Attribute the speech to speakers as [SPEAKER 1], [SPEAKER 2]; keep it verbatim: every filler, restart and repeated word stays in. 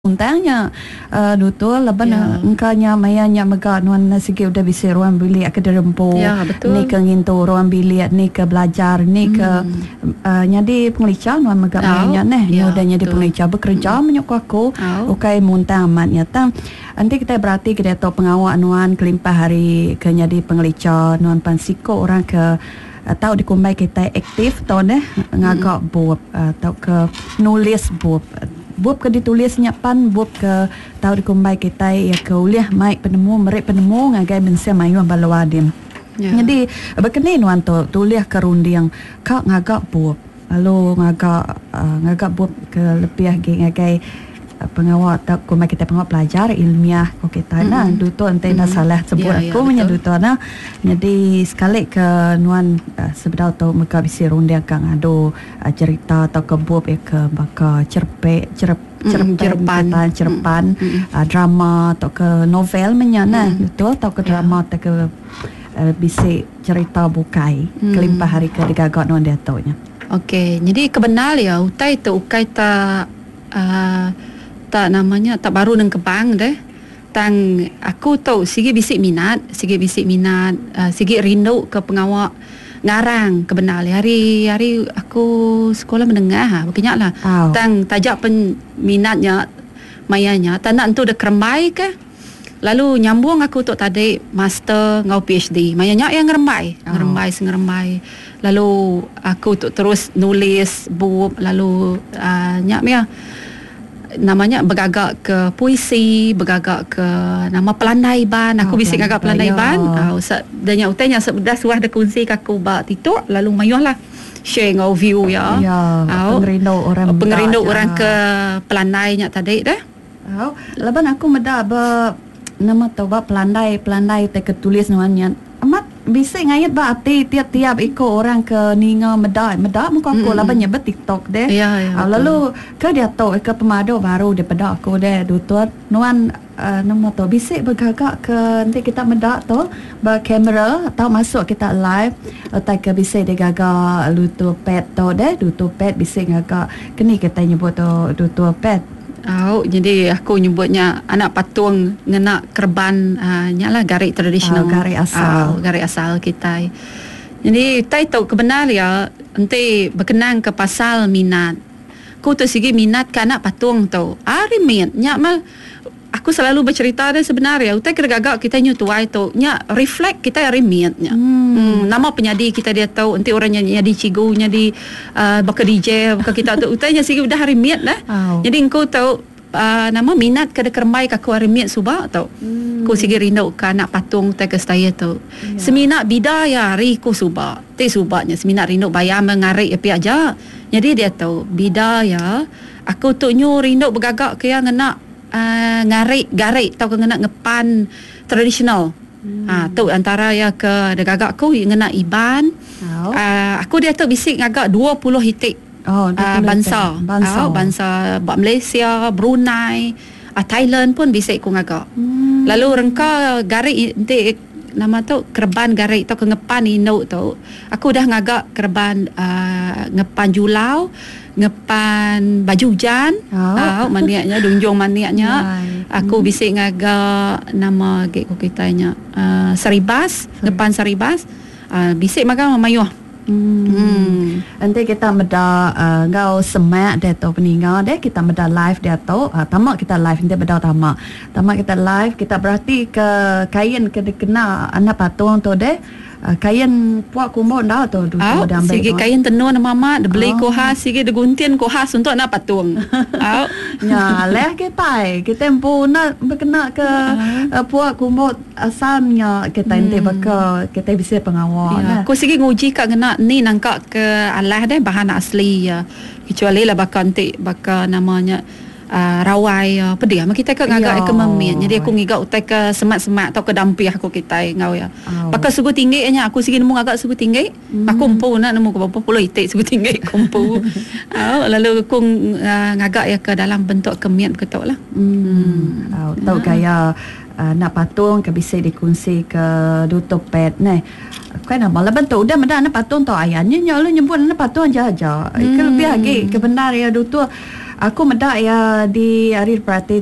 [SPEAKER 1] Untangnya uh, Dutul Leban
[SPEAKER 2] Ya.
[SPEAKER 1] engkanya mayanya megak nuan segi udah bisa ruang bilik ke derempo.
[SPEAKER 2] Ya, betul.
[SPEAKER 1] Ni ke ngintu ruang bilik, ni ke belajar, ni ke uh, nyadi pengelicah nuan megak
[SPEAKER 2] Au.
[SPEAKER 1] mayanya neh. Ni
[SPEAKER 2] Ya,
[SPEAKER 1] udah nyadi
[SPEAKER 2] betul.
[SPEAKER 1] pengelicah bekerja menyok aku.
[SPEAKER 2] Au.
[SPEAKER 1] Ukai muntang amatnya tang. Nanti kita berarti kita tahu pengawak nuan kelimpah hari ke nyadi pengelicah nuan pansiko orang ke atau di kumbai kita aktif tau deh ngagak buat atau ke nulis buat buat ke ditulisnya pan buat ke tahu di kumbai kita ya ke uliah mai penemu merik penemu ngagai mensia mayu balawadim.
[SPEAKER 2] Ya.
[SPEAKER 1] Jadi berkenai nuan tu tuliah kerundi yang kak ngagak buat lalu ngagak uh, ngagak buat ke lebih lagi ngagai uh, pengawal tak kumbai kita pengawal pelajar ilmiah ko kita nah
[SPEAKER 2] Mm-mm.
[SPEAKER 1] duto ente
[SPEAKER 2] Mm-mm.
[SPEAKER 1] na salah sebut
[SPEAKER 2] Ya, ya,
[SPEAKER 1] aku punya
[SPEAKER 2] betul.
[SPEAKER 1] duto nah jadi sekali ke nuan uh, sebenarnya tu mereka bisa rundi kang ado uh, cerita atau ke buat ya ke baka cerpe cerep
[SPEAKER 2] Mm-mm,
[SPEAKER 1] cerpen
[SPEAKER 2] cerpan.
[SPEAKER 1] kita cerpan
[SPEAKER 2] Mm-mm.
[SPEAKER 1] uh, drama atau ke novel menyana
[SPEAKER 2] Mm-mm.
[SPEAKER 1] betul atau ke
[SPEAKER 2] Ya.
[SPEAKER 1] drama atau ke uh, bisa cerita bukai
[SPEAKER 2] Mm.
[SPEAKER 1] kelimpah hari ke digagak nuan dia taunya.
[SPEAKER 2] Okey, jadi kebenar ya utai tu ukai tak uh, tak namanya tak baru nang kebang deh. Tang aku tahu sigi bisik minat, sigi bisik minat, uh, sigi rindu ke pengawak ngarang kebenar hari hari aku sekolah menengah ha bekenya lah.
[SPEAKER 1] Au.
[SPEAKER 2] Tang tajak peminatnya mayanya tak nak tu dah kerembai ke. Lalu nyambung aku untuk tadi master ngau PhD. Mayanya yang ngerembai,
[SPEAKER 1] Oh.
[SPEAKER 2] ngerembai sengerembai. Lalu aku untuk terus nulis buku lalu uh, nyak ya namanya bergagak ke puisi, bergagak ke nama pelandai ban. Aku
[SPEAKER 1] Oh,
[SPEAKER 2] bisik gagak
[SPEAKER 1] pelandai,
[SPEAKER 2] pelandai ban.
[SPEAKER 1] ya.
[SPEAKER 2] Ah usah danya utanya sebedah suah ada kunci aku ba tituk lalu mayuhlah share ngau view ya.
[SPEAKER 1] Ya,
[SPEAKER 2] Au.
[SPEAKER 1] pengerindu orang
[SPEAKER 2] pengerindu
[SPEAKER 1] muda,
[SPEAKER 2] orang
[SPEAKER 1] ya.
[SPEAKER 2] ke pelandainya tadi dah.
[SPEAKER 1] Oh, leban aku meda ba nama tau ba pelandai pelandai te ketulis namanya amat bisa ngayat ba ati tiap-tiap iko orang ke ninga meda meda muka aku
[SPEAKER 2] Mm-mm.
[SPEAKER 1] laban nyebut TikTok deh.
[SPEAKER 2] Ya, ya,
[SPEAKER 1] Ah,
[SPEAKER 2] betul.
[SPEAKER 1] lalu ke dia tau ke pemado baru dia peda aku deh dutur nuan uh, nama tau bisa bergagak ke nanti kita meda tu ba kamera atau masuk kita live atau ke bisa dia gagak lutu pet tu deh dutu pet bisa gagak kini kita nyebut tu dutu pet.
[SPEAKER 2] Oh, jadi aku nyebutnya anak patung ngena kerban uh, nyalah garik tradisional.
[SPEAKER 1] Ah, garik asal.
[SPEAKER 2] Ah, garik asal kita. Jadi tai tahu kebenar ya nanti berkenang ke pasal minat. Aku tu segi minat ke anak patung tu. Ari minat nyak mah aku selalu bercerita dia sebenarnya utai kira gagak kita nyu tuai tu nya reflect kita ari minatnya.
[SPEAKER 1] Hmm.
[SPEAKER 2] Hmm, nama penyadi kita dia tahu nanti orang nyanyi nyadi cigu nyadi uh, baka D J baka kita tu utanya sigi udah hari miat dah.
[SPEAKER 1] Au.
[SPEAKER 2] Jadi engkau tahu uh, nama minat kada kermai ka ku hari miat suba tahu.
[SPEAKER 1] Hmm.
[SPEAKER 2] Ku sigi rindu ka anak patung te ke staya tu.
[SPEAKER 1] Ya.
[SPEAKER 2] Seminat bidaya hari ku suba. Te subanya seminat rindu bayar mengarik api aja. Jadi dia tahu bidaya aku tu nyu rindu bergagak ke yang ngena uh, ngarik garik tau ke ngena ngepan tradisional. Hmm. Ha tu antara ya ke degagak aku ngena iban.
[SPEAKER 1] Au.
[SPEAKER 2] Uh, aku dia tu bisik ngagak dua puluh hitik.
[SPEAKER 1] Oh,
[SPEAKER 2] Uh, bangsa.
[SPEAKER 1] bangsa.
[SPEAKER 2] Uh, bangsa bak Malaysia, Brunei, uh, Thailand pun bisik ku ngagak.
[SPEAKER 1] Hmm.
[SPEAKER 2] Lalu rengka garik nanti nama tu kerban garik tu ke ngepan induk tu. Aku dah ngagak kerban uh, ngepan julau, ngepan baju hujan.
[SPEAKER 1] Oh.
[SPEAKER 2] Oh, maniaknya dunjung maniaknya.
[SPEAKER 1] Right.
[SPEAKER 2] Aku bisik ngagak nama gek ku kitanya uh, saribas, ngepan saribas. Uh, bisik makan mamayuh.
[SPEAKER 1] Hmm.
[SPEAKER 2] Hmm.
[SPEAKER 1] Nanti kita meda uh, ngau semak dia tu peninggal dia kita meda live dia tu uh, tamak kita live nanti meda tamak tamak kita live kita berarti ke kain ke kena anak patung tu deh uh, kain puak kumbo dah tu tu
[SPEAKER 2] Au,
[SPEAKER 1] dah ambil
[SPEAKER 2] sige
[SPEAKER 1] tu.
[SPEAKER 2] kain tenun mama, de beli
[SPEAKER 1] Oh.
[SPEAKER 2] ko khas, sige de guntian ko khas untuk nak patung. Au.
[SPEAKER 1] Ya, leh ke pai. Kita pun nak berkena ke uh, puak kumbo asalnya kita nanti
[SPEAKER 2] Hmm.
[SPEAKER 1] baka kita bisa pengawal.
[SPEAKER 2] Ya, aku sige nguji kak ngena ni nangkak ke alah deh bahan asli ya. Kecuali lah baka nanti baka namanya uh, rawai uh, pedih ama kita ke ngagak
[SPEAKER 1] Ya.
[SPEAKER 2] ke memin. Jadi aku ngigak utai ke semat-semat atau ke dampiah aku kita ngau ya.
[SPEAKER 1] Au.
[SPEAKER 2] Baka sugu tinggi nya aku sige nemu agak sugu tinggi.
[SPEAKER 1] Hmm.
[SPEAKER 2] Aku empu nak nemu ke berapa puluh itik sugu tinggi kumpu. Au, lalu aku uh, ngagak ya ke dalam bentuk kemiat betul lah.
[SPEAKER 1] Hmm. Oh, tahu gaya uh, nak patung ke bisa dikongsi ke duto pet ni. Kan nama lah bentuk udah meda nak patung tau ayahnya nyalo nyebut nak patung aja aja. Hmm. Ke lebih lagi ke benar ya duto Aku medak ya di hari berarti